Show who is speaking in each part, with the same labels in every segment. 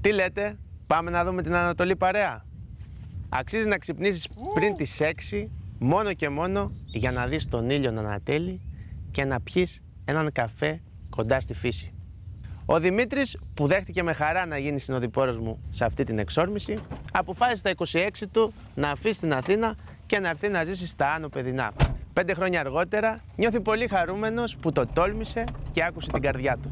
Speaker 1: Τι λέτε, πάμε να δούμε την Ανατολή παρέα? Αξίζει να ξυπνήσεις πριν τις 6, μόνο και μόνο για να δεις τον ήλιο να ανατέλει και να πιεις έναν καφέ κοντά στη φύση. Ο Δημήτρης, που δέχτηκε με χαρά να γίνει συνοδοιπόρος μου σε αυτή την εξόρμηση, αποφάσισε στα 26 του να αφήσει την Αθήνα και να έρθει να ζήσει στα Άνω Παιδινά. 5 χρόνια αργότερα νιώθει πολύ χαρούμενος που το τόλμησε και άκουσε την καρδιά του.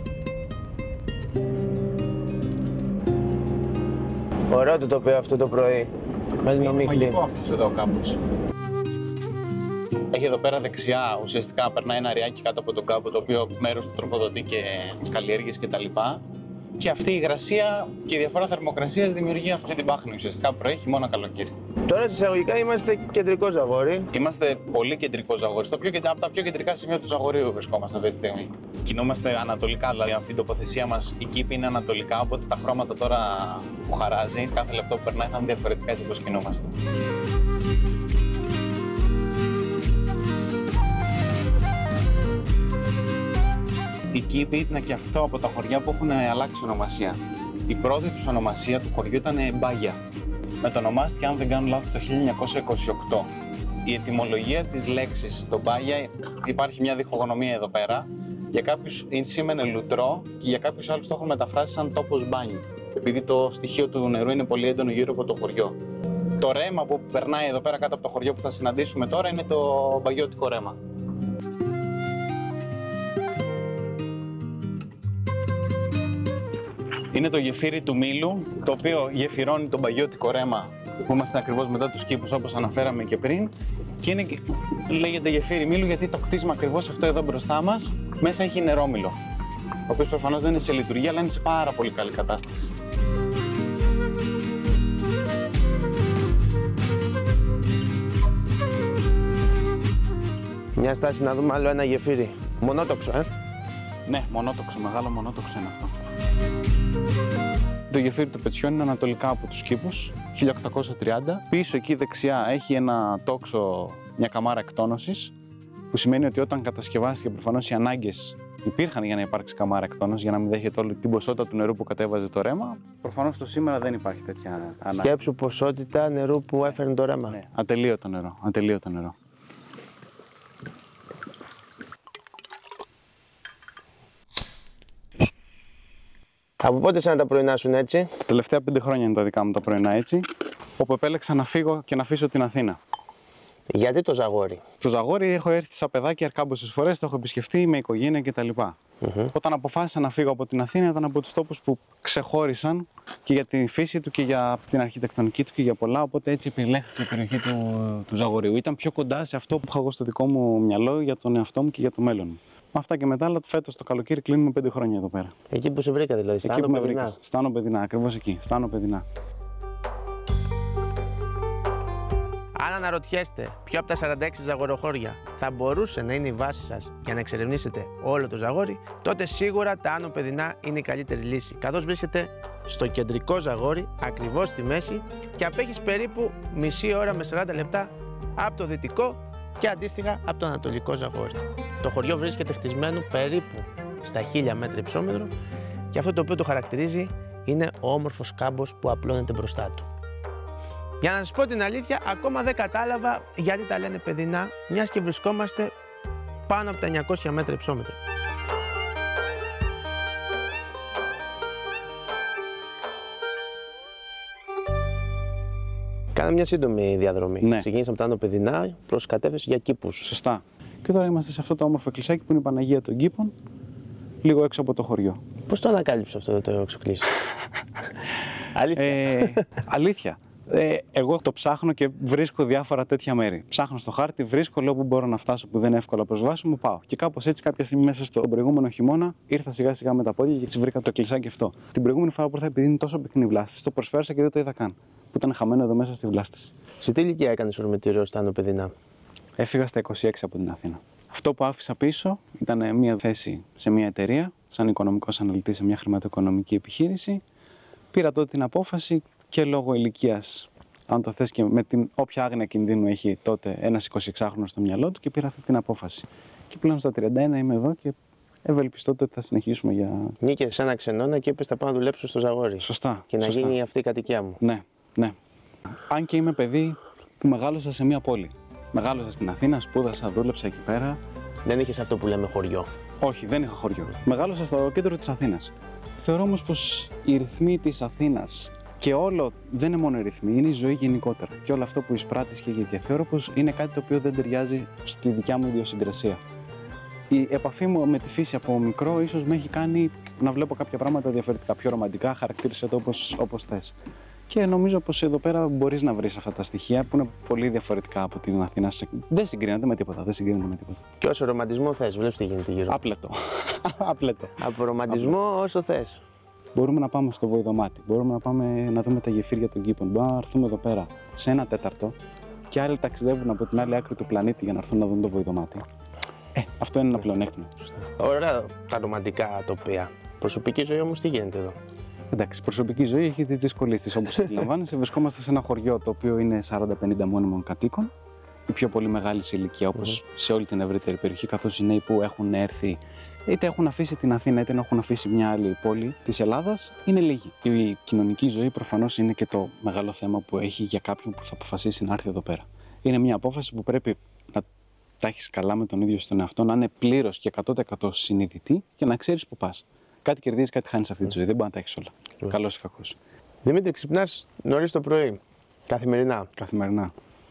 Speaker 1: Ωραίο το τοπίο αυτό το πρωί.
Speaker 2: Είναι μαγικό αυτός εδώ κάμπος. Έχει εδώ πέρα δεξιά, ουσιαστικά περνάει ένα ριάκι κάτω από τον κάμπο, το οποίο μέρος του τροφοδοτεί και τις καλλιέργειες κτλ. Και αυτή η υγρασία και η διαφορά θερμοκρασίας δημιουργεί αυτή την πάχνη ουσιαστικά πρωί, χειμώνα, καλοκαίρι.
Speaker 1: Τώρα εισαγωγικά είμαστε κεντρικό Ζαγόρι.
Speaker 2: Είμαστε πολύ κεντρικό Ζαγόρι. Από τα πιο κεντρικά σημεία του Ζαγορείου βρισκόμαστε αυτή τη στιγμή. Κινούμαστε ανατολικά, δηλαδή αυτή η τοποθεσία μας, η κήπη είναι ανατολικά, οπότε τα χρώματα τώρα που χαράζει, κάθε λεπτό που περνάει θα είναι διαφορετικά έτσι όπως κινούμαστε. Η κήπη ήταν και αυτό από τα χωριά που έχουν αλλάξει ονομασία. Η πρώτη τους ονομασία του χωριού ήταν Μπάγια. Μετονομάστηκε, αν δεν κάνω λάθος, το 1928. Η ετυμολογία της λέξης το Μπάγια, υπάρχει μια διχογνωμία εδώ πέρα. Για κάποιους σήμαινε λουτρό και για κάποιους άλλους το έχουν μεταφράσει σαν τόπος μπάνιου. Επειδή το στοιχείο του νερού είναι πολύ έντονο γύρω από το χωριό. Το ρέμα που περνάει εδώ πέρα κάτω από το χωριό που θα συναντήσουμε τώρα είναι το μπαγιώτικο ρέμα. Είναι το γεφύρι του Μήλου, το οποίο γεφυρώνει τον παγιώτικο ρέμα που είμαστε ακριβώς μετά τους κήπους όπως αναφέραμε και πριν. Και λέγεται γεφύρι Μήλου γιατί το κτίσμα ακριβώς αυτό εδώ μπροστά μας μέσα έχει νερόμυλο. Ο οποίος προφανώς δεν είναι σε λειτουργία, αλλά είναι σε πάρα πολύ καλή κατάσταση.
Speaker 1: Μια στάση να δούμε άλλο ένα γεφύρι. Μονότοξο,
Speaker 2: Ναι, μονότοξο, μεγάλο μονότοξο είναι αυτό. Το γεφύρι του Πετσιών είναι ανατολικά από τους κήπους, 1830. Πίσω εκεί δεξιά έχει ένα τόξο, μια καμάρα εκτόνωσης, που σημαίνει ότι όταν κατασκευάστηκε, προφανώς οι ανάγκες υπήρχαν για να υπάρξει καμάρα εκτόνωσης, για να μην δέχεται όλη την ποσότητα του νερού που κατέβαζε το ρέμα. Προφανώς το σήμερα δεν υπάρχει τέτοια ανάγκη.
Speaker 1: Σκέψου ποσότητα νερού που έφερνε το ρέμα.
Speaker 2: Ναι, ατελείωτο νερό, ατελείωτο νερό.
Speaker 1: Από πότε σαν τα πρωινά σου έτσι?
Speaker 2: Τα τελευταία 5 χρόνια είναι τα δικά μου τα πρωινά έτσι, όπου επέλεξα να φύγω και να αφήσω την Αθήνα.
Speaker 1: Γιατί το Ζαγόρι?
Speaker 2: Το Ζαγόρι έχω έρθει σαν παιδάκι αρκάμποσες φορές, το έχω επισκεφτεί με οικογένεια κτλ. Όταν αποφάσισα να φύγω από την Αθήνα, ήταν από τους τόπους που ξεχώρισαν και για τη φύση του και για την αρχιτεκτονική του και για πολλά. Οπότε έτσι επιλέχθηκε η περιοχή του Ζαγορείου. Ήταν πιο κοντά σε αυτό που είχα εγώ στο δικό μου μυαλό για τον εαυτό μου και για το μέλλον μου. Με αυτά και μετά, αλλά φέτος το καλοκαίρι κλείνουμε 5 χρόνια εδώ πέρα.
Speaker 1: Εκεί που σε βρήκα δηλαδή, στα Άνω Παιδινά.
Speaker 2: Στα Άνω Παιδινά, ακριβώς εκεί, στα Άνω Παιδινά.
Speaker 1: Αν αναρωτιέστε ποιο από τα 46 ζαγοροχώρια θα μπορούσε να είναι η βάση σας για να εξερευνήσετε όλο το Ζαγόρι, τότε σίγουρα τα Άνω Παιδινά είναι η καλύτερη λύση, καθώς βρίσκεται στο κεντρικό Ζαγόρι, ακριβώς στη μέση, και απέχεις περίπου μισή ώρα με 40 λεπτά από το δυτικό και αντίστοιχα από το ανατολικό Ζαγόρι. Το χωριό βρίσκεται χτισμένο περίπου στα 1000 μέτρα υψόμετρο και αυτό το οποίο το χαρακτηρίζει είναι ο όμορφος κάμπος που απλώνεται μπροστά του. Για να σας πω την αλήθεια, ακόμα δεν κατάλαβα γιατί τα λένε παιδινά, μιας και βρισκόμαστε πάνω από τα 900 μέτρα υψόμετρο. Κάναμε μια σύντομη διαδρομή.
Speaker 2: Ναι.
Speaker 1: Ξεκίνησαμε από τα Άνω Παιδινά προς κατεύθυνση για κήπους.
Speaker 2: Σωστά. Και τώρα είμαστε σε αυτό το όμορφο εκκλησάκι που είναι η Παναγία των Κήπων, λίγο έξω από το χωριό.
Speaker 1: Πώς το ανακάλυψε αυτό το εξοκλήσι? Αλήθεια.
Speaker 2: Αλήθεια. Εγώ το ψάχνω και βρίσκω διάφορα τέτοια μέρη. Ψάχνω στο χάρτη, βρίσκω, λέω που μπορώ να φτάσω που δεν είναι εύκολα προσβάσιμο, πάω. Και κάπως έτσι, κάποια στιγμή μέσα στον προηγούμενο χειμώνα, ήρθα σιγά σιγά με τα πόδια και έτσι βρήκα το εκκλησάκι αυτό. Την προηγούμενη φορά που ήρθα, επειδή είναι τόσο πυκνή βλάστηση, το προσφέρασα και δεν το είδα καν. Που ήταν χαμένο εδώ μέσα στη βλάστηση.
Speaker 1: Σε τι ηλικία έκανες ορμητήριο στα Άνω Παιδινά?
Speaker 2: Έφυγα στα 26 από την Αθήνα. Αυτό που άφησα πίσω ήταν μια θέση σε μια εταιρεία, σαν οικονομικός αναλυτής σε μια χρηματοοικονομική επιχείρηση. Πήρα τότε την απόφαση και λόγω ηλικίας, αν το θες και με την όποια άγνοια κινδύνου έχει τότε ένας 26χρονος στο μυαλό του, και πήρα αυτή την απόφαση. Και πλέον στα 31 είμαι εδώ και ευελπιστώ ότι θα συνεχίσουμε για.
Speaker 1: Νίκησε σε ένα ξενώνα και είπε θα πάω να δουλέψω στο Ζαγόρι.
Speaker 2: Σωστά.
Speaker 1: Και να
Speaker 2: σωστά.
Speaker 1: γίνει αυτή η κατοικία μου.
Speaker 2: Ναι, ναι. Αν και είμαι παιδί που μεγάλωσα σε μια πόλη. Μεγάλωσα στην Αθήνα, σπούδασα, δούλεψα εκεί πέρα.
Speaker 1: Δεν είχε αυτό που λέμε χωριό.
Speaker 2: Όχι, δεν είχα χωριό. Μεγάλωσα στο κέντρο της Αθήνας. Θεωρώ όμως πως οι ρυθμοί της Αθήνας και όλο δεν είναι μόνο οι ρυθμοί, είναι η ζωή γενικότερα. Και όλο αυτό που εισπράττεις και θεωρώ πως είναι κάτι το οποίο δεν ταιριάζει στη δικιά μου ιδιοσυγκρασία. Η επαφή μου με τη φύση από μικρό ίσως με έχει κάνει να βλέπω κάποια πράγματα διαφορετικά, πιο ρομαντικά, χαρακτήρισε το όπως θες. Και νομίζω πως εδώ πέρα μπορείς να βρεις αυτά τα στοιχεία που είναι πολύ διαφορετικά από την Αθήνα. Δεν συγκρίνεται με τίποτα.
Speaker 1: Και όσο ρομαντισμό θες, βλέπεις τι γίνεται γύρω.
Speaker 2: Άπλετο. Άπλετο.
Speaker 1: Από ρομαντισμό όσο θες.
Speaker 2: Μπορούμε να πάμε στο Βοηδομάτι, μπορούμε να πάμε να δούμε τα γεφύρια των κήπων. Μπορούμε να έρθουμε εδώ πέρα σε 1/4 και άλλοι ταξιδεύουν από την άλλη άκρη του πλανήτη για να έρθουν να δουν το Βοηδομάτι. Αυτό είναι ένα πλεονέκτημα.
Speaker 1: Ωραία τα ρομαντικά τοπία. Προσωπική ζωή όμως τι γίνεται εδώ.
Speaker 2: Εντάξει, η προσωπική ζωή έχει τις δυσκολίες της. Όπως αντιλαμβάνεσαι, βρισκόμαστε σε ένα χωριό το οποίο είναι 40-50 μόνιμων κατοίκων. Η πιο πολύ μεγάλη σε ηλικία, όπως σε όλη την ευρύτερη περιοχή, καθώς οι νέοι που έχουν έρθει είτε έχουν αφήσει την Αθήνα είτε έχουν αφήσει μια άλλη πόλη της Ελλάδας είναι λίγοι. Η κοινωνική ζωή προφανώς είναι και το μεγάλο θέμα που έχει για κάποιον που θα αποφασίσει να έρθει εδώ πέρα. Είναι μια απόφαση που πρέπει να τα έχεις καλά με τον ίδιο στον εαυτό, να είναι πλήρως και 100% συνειδητή και να ξέρεις που πας. Κάτι κερδίζεις, κάτι χάνεις αυτή τη ζωή. Δεν μπορεί να τα έχεις όλα. Καλός ή κακός.
Speaker 1: Δημήτρη, ξυπνάς νωρίς το πρωί, καθημερινά.
Speaker 2: Καθημερινά.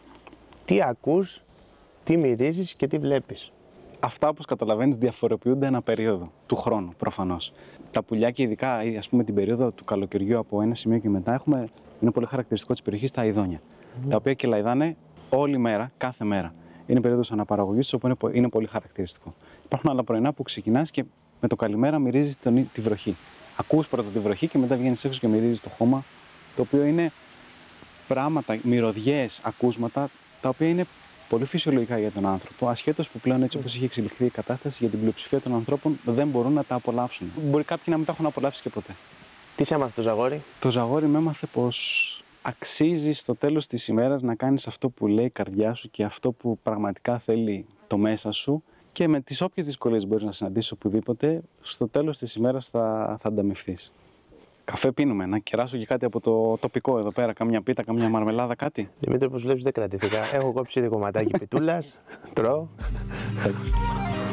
Speaker 1: Τι ακούς, τι μυρίζεις και τι βλέπεις.
Speaker 2: Αυτά, όπως καταλαβαίνεις, διαφοροποιούνται ένα περίοδο του χρόνου, προφανώς. Τα πουλιά και ειδικά, ας πούμε, την περίοδο του καλοκαιριού από ένα σημείο και μετά, είναι πολύ χαρακτηριστικό της περιοχής τα αηδόνια. Τα οποία και λαϊδάνε όλη μέρα, κάθε μέρα. Είναι περίοδος αναπαραγωγής, όπου είναι πολύ χαρακτηριστικό. Υπάρχουν άλλα πρωινά που ξεκινάς και με το καλημέρα μυρίζεις τη βροχή. Ακούς πρώτα τη βροχή και μετά βγαίνεις έξω και μυρίζεις το χώμα, το οποίο είναι πράγματα, μυρωδιές, ακούσματα, τα οποία είναι πολύ φυσιολογικά για τον άνθρωπο, ασχέτως που πλέον έτσι όπως είχε εξελιχθεί η κατάσταση για την πλειοψηφία των ανθρώπων δεν μπορούν να τα απολαύσουν. Μπορεί κάποιοι να μην τα έχουν απολαύσει και ποτέ.
Speaker 1: Τι σε έμαθε το Ζαγόρι?
Speaker 2: Το Ζαγόρι με έμαθε πως αξίζει στο τέλος της ημέρας να κάνεις αυτό που λέει η καρδιά σου και αυτό που πραγματικά θέλει το μέσα σου και με τις όποιες δυσκολίες μπορείς να συναντήσεις οπουδήποτε, στο τέλος της ημέρας θα ανταμυφθείς. Καφέ πίνουμε, να κεράσω και κάτι από το τοπικό εδώ πέρα, κάμια πίτα, κάμια μαρμελάδα, κάτι.
Speaker 1: Δημήτρη, όπως βλέπεις δεν κρατήθηκα. Έχω κόψει 2 κομματάκι πιτούλας, τρώω.